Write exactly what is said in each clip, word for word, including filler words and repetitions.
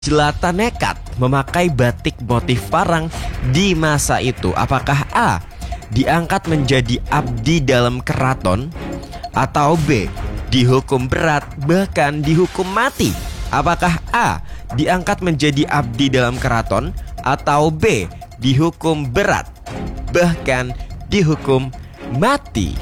Jelata nekat memakai batik motif parang di masa itu. Apakah A. diangkat menjadi abdi dalam keraton, atau B. dihukum berat bahkan dihukum mati? Apakah A. diangkat menjadi abdi dalam keraton, atau B. dihukum berat bahkan dihukum mati?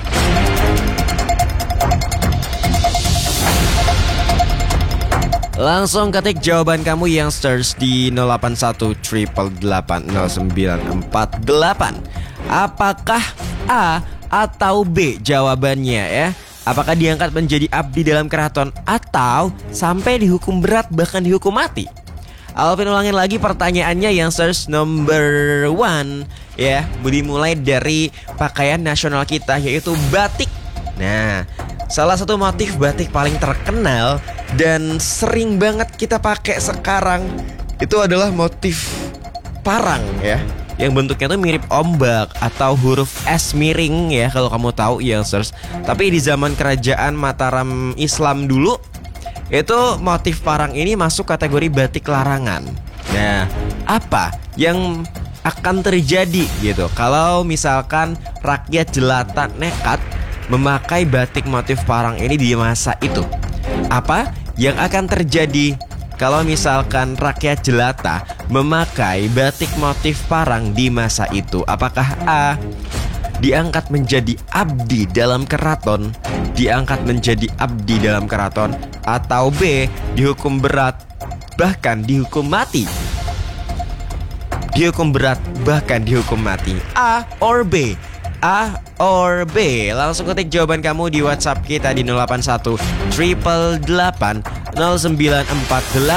Langsung ketik jawaban kamu yang search di nol delapan satu delapan delapan nol sembilan empat delapan. Apakah A atau B jawabannya ya? Apakah diangkat menjadi abdi dalam keraton atau sampai dihukum berat bahkan dihukum mati? Alvin ulangin lagi pertanyaannya yang search number one ya. Dimulai dari pakaian nasional kita yaitu batik. Nah, salah satu motif batik paling terkenal dan sering banget kita pakai sekarang itu adalah motif parang ya, yang bentuknya tuh mirip ombak atau huruf S miring ya, kalau kamu tahu Youngsters. Tapi di zaman kerajaan Mataram Islam dulu itu motif parang ini masuk kategori batik larangan. Nah, apa yang akan terjadi gitu kalau misalkan rakyat jelata nekat memakai batik motif parang ini di masa itu? Apa yang akan terjadi kalau misalkan rakyat jelata memakai batik motif parang di masa itu? Apakah A. diangkat menjadi abdi dalam keraton, diangkat menjadi abdi dalam keraton, atau B. dihukum berat bahkan dihukum mati? Dihukum berat bahkan dihukum mati. A or B? A or B? Langsung ketik jawaban kamu di WhatsApp kita di nol delapan satu delapan delapan nol sembilan empat delapan.